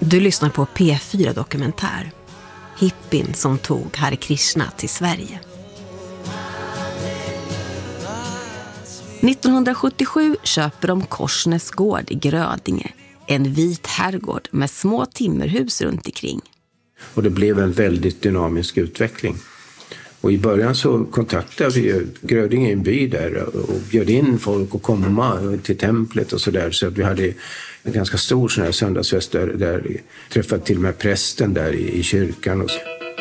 Du lyssnar på P4 Dokumentär. Hippin som tog Hare Krishna till Sverige. 1977 köper de Korsnäs gård i Grödinge. En vit herrgård med små timmerhus runt omkring. Och det blev en väldigt dynamisk utveckling. Och i början så kontaktade vi Grödinge, en by där, och bjöd in folk att komma till templet och sådär. Så att vi hade en ganska stor sån här söndagsfest där träffade till och med prästen där i kyrkan. Och så.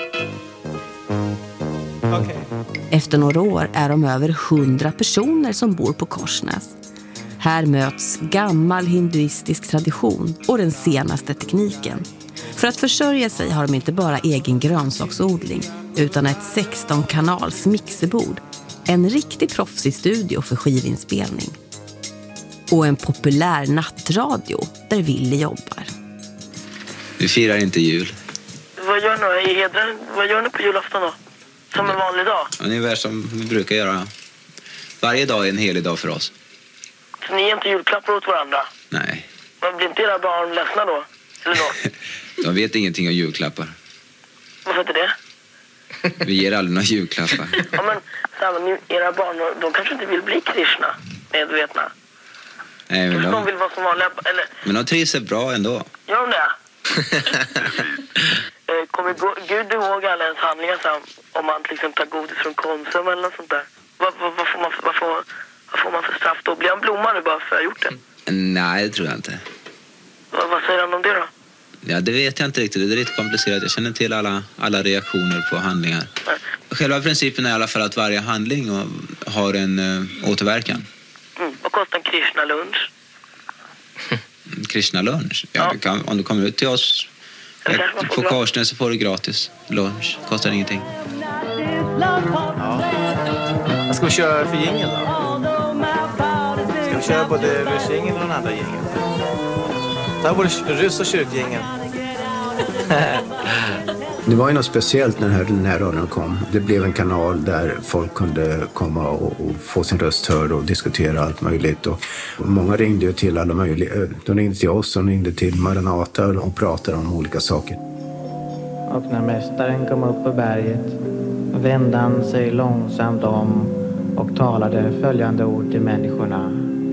Okay. Efter några år är de över 100 personer som bor på Korsnäs. Här möts gammal hinduistisk tradition och den senaste tekniken. För att försörja sig har de inte bara egen grönsaksodling utan ett 16-kanals mixerbord, en riktig proffsig studio för skivinspelning och en populär nattradio där Willy jobbar. Vi firar inte jul. Vad gör ni på julafton då? Som en vanlig dag? Ungefär som vi brukar göra. Varje dag är en helig dag för oss. Så ni ger inte julklappar åt varandra? Nej. Men blir inte era barn ledsna då? Eller då? De vet ingenting om julklappar. Varför inte det? Vi ger aldrig några julklappar. Ja, men era barn, de kanske inte vill bli Krishna, medvetna. Nej, men de vill vara som vanliga, eller... Men de trivs bra ändå. Gör de det? Kommer Gud ihåg alla ens handlingar så om man till exempel tar godis från Konsum eller något sånt där? Vad får man för straff då? Blir han blommad nu bara för att ha gjort det? Nej, det tror jag inte. Vad säger han om det då? Ja, det vet jag inte riktigt. Det är lite komplicerat. Jag känner till alla reaktioner på handlingar. Nej. Själva principen är i alla fall att varje handling har en återverkan. Vad kostar en Krishna-lunch? Krishna-lunch? Ja, om du kommer ut till oss på Korsnäs så får du gratis lunch. Kostar ingenting. Ja. Vad ska vi köra för gängen då? Ska vi köra både Rösgängen och den andra gängen? Ta både ryss- och kyrkgängen. Det var ju något speciellt när den här radion kom. Det blev en kanal där folk kunde komma och få sin röst hörd och diskutera allt möjligt. Och många ringde ju till alla möjliga. De ringde till oss, de ringde till Maranata och pratade om olika saker. Och när mästaren kom upp på berget vände han sig långsamt om och talade följande ord till människorna.